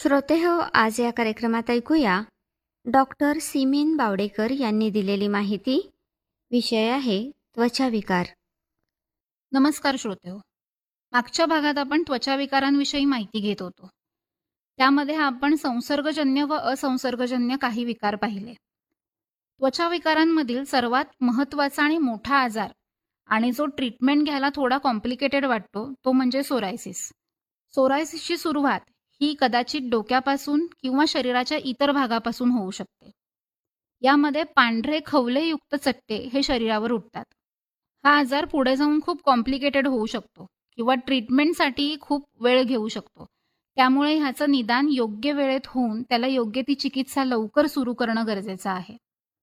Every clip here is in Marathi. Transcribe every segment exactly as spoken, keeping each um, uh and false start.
श्रोते हो, आज या कार्यक्रमात ऐकूया डॉक्टर सिमीन बावडेकर यांनी दिलेली माहिती. विषय आहे त्वचा विकार. नमस्कार श्रोतेहो. मागच्या भागात आपण त्वचा विकारांविषयी माहिती घेत होतो. त्यामध्ये आपण संसर्गजन्य व असंसर्गजन्य काही विकार पाहिले. त्वचा विकारांमधील सर्वात महत्त्वाचा आणि मोठा आजार आणि जो ट्रीटमेंट घ्यायला थोडा कॉम्प्लिकेटेड वाटतो तो म्हणजे सोरायसिस. सोरायसिसची सुरुवात ही कदाचित डोक्यापासून किंवा शरीराच्या इतर भागापासून होऊ शकते. यामध्ये पांढरे खवलेयुक्त चट्टे हे शरीरावर उठतात. हा आजार पुढे जाऊन खूप कॉम्प्लिकेटेड होऊ शकतो किंवा ट्रीटमेंटसाठी खूप वेळ घेऊ शकतो. त्यामुळे ह्याचं निदान योग्य वेळेत होऊन त्याला योग्य ती चिकित्सा लवकर सुरू करणं गरजेचं आहे.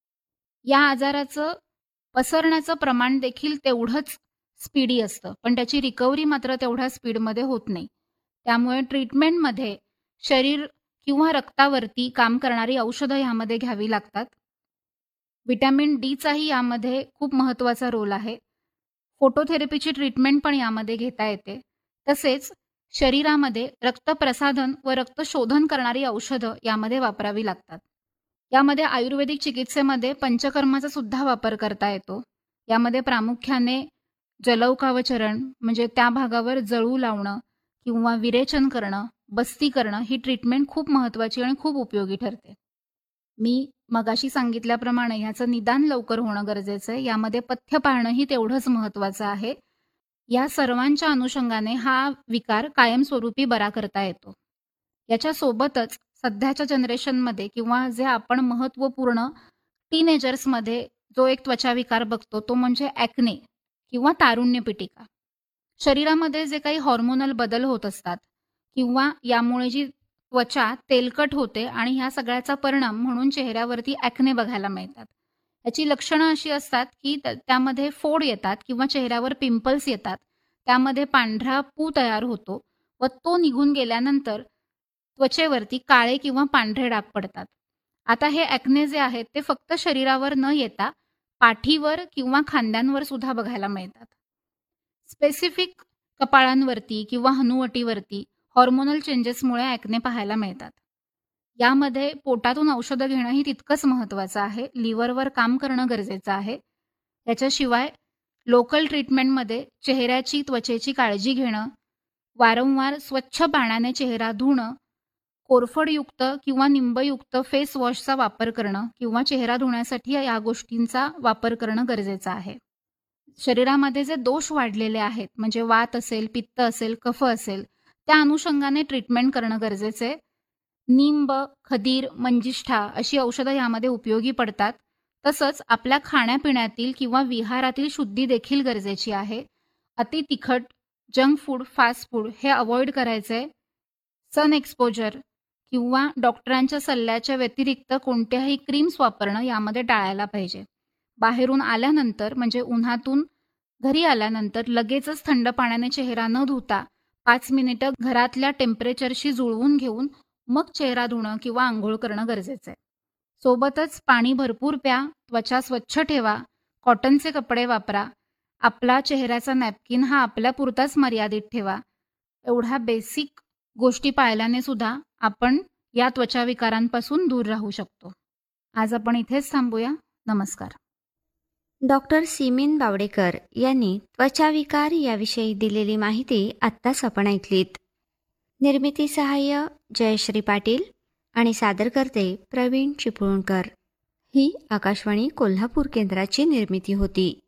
या आजाराचं पसरण्याचं प्रमाण देखील तेवढंच स्पीडी असतं, पण त्याची रिकव्हरी मात्र तेवढ्या स्पीडमध्ये होत नाही. त्यामुळे ट्रीटमेंटमध्ये शरीर किंवा रक्तावरती काम करणारी औषधं ह्यामध्ये घ्यावी लागतात. व्हिटॅमिन डीचाही यामध्ये खूप महत्त्वाचा रोल आहे. फोटोथेरपीची ट्रीटमेंट पण यामध्ये घेता येते. तसेच शरीरामध्ये रक्तप्रसाधन व रक्तशोधन करणारी औषधं यामध्ये वापरावी लागतात. यामध्ये आयुर्वेदिक चिकित्सेमध्ये पंचकर्माचा सुद्धा वापर करता येतो. यामध्ये प्रामुख्याने जलौकावचरण म्हणजे त्या भागावर जळू लावणं किंवा विरेचन करणं, बस्ती करणं ही ट्रीटमेंट खूप महत्त्वाची आणि खूप उपयोगी ठरते. मी मगाशी सांगितल्याप्रमाणे ह्याचं निदान लवकर होणं गरजेचं आहे. यामध्ये पथ्य पाळणंही तेवढंच महत्त्वाचं आहे. या सर्वांच्या अनुषंगाने हा विकार कायमस्वरूपी बरा करता येतो. याच्यासोबतच सध्याच्या जनरेशनमध्ये किंवा जे आपण महत्त्वपूर्ण टीनेजर्समध्ये जो एक त्वचा विकार बघतो तो म्हणजे ॲक्ने किंवा तारुण्य पिटिका. शरीरामध्ये जे काही हॉर्मोनल बदल होत असतात किंवा यामुळे जी त्वचा तेलकट होते आणि ह्या सगळ्याचा परिणाम म्हणून चेहऱ्यावरती ॲक्ने बघायला मिळतात. याची लक्षणं अशी असतात की त्यामध्ये फोड येतात किंवा चेहऱ्यावर पिंपल्स येतात. त्यामध्ये पांढरा पू तयार होतो व तो निघून गेल्यानंतर त्वचेवरती काळे किंवा पांढरे डाग पडतात. आता हे ॲक्ने जे आहेत ते फक्त शरीरावर न येता पाठीवर किंवा खांद्यांवर सुद्धा बघायला मिळतात. स्पेसिफिक कपाळांवरती किंवा हनुवटीवरती हॉर्मोनल चेंजेसमुळे ॲक्ने पाहायला मिळतात. यामध्ये पोटातून औषधं घेणंही तितकंच महत्त्वाचं आहे. लिव्हरवर काम करणं गरजेचं आहे. याच्याशिवाय लोकल ट्रीटमेंटमध्ये चेहऱ्याची त्वचेची काळजी घेणं, वारंवार स्वच्छ पाण्याने चेहरा धुणं, कोरफडयुक्त किंवा निंबयुक्त फेस वॉशचा वापर करणं किंवा चेहरा धुण्यासाठी या गोष्टींचा वापर करणं गरजेचं आहे. शरीरामध्ये जे दोष वाढलेले आहेत म्हणजे वात असेल, पित्त असेल, कफ असेल, त्या अनुषंगाने ट्रीटमेंट करणं गरजेचं आहे. निंब, खदीर, मंजिष्ठा अशी औषधं यामध्ये उपयोगी पडतात. तसंच आपल्या खाण्यापिण्यातील किंवा विहारातील शुद्धी देखील गरजेची आहे. अति तिखट, जंक फूड, फास्ट फूड हे अवॉइड करायचं आहे. सन एक्सपोजर किंवा डॉक्टरांच्या सल्ल्याच्या व्यतिरिक्त कोणत्याही क्रीम्स वापरणं यामध्ये टाळायला पाहिजे. बाहेरून आल्यानंतर म्हणजे उन्हातून घरी आल्यानंतर लगेचच थंड पाण्याने चेहरा न धुता पाच मिनिटं घरातल्या टेम्परेचरशी जुळवून घेऊन मग चेहरा धुणं किंवा आंघोळ करणं गरजेचं आहे. सोबतच पाणी भरपूर प्या, त्वचा स्वच्छ ठेवा, कॉटनचे कपडे वापरा, आपला चेहऱ्याचा नॅपकिन हा आपल्यापुरताच मर्यादित ठेवा. एवढ्या बेसिक गोष्टी पाळल्याने सुद्धा आपण या त्वचा विकारांपासून दूर राहू शकतो. आज आपण इथेच थांबूया. नमस्कार. डॉक्टर सिमीन बावडेकर यांनी त्वचा विकार याविषयी दिलेली माहिती आत्ताच आपण ऐकलीत. निर्मिती सहाय्य जयश्री पाटील आणि सादरकर्ते प्रवीण चिपळूणकर. ही आकाशवाणी कोल्हापूर केंद्राची निर्मिती होती.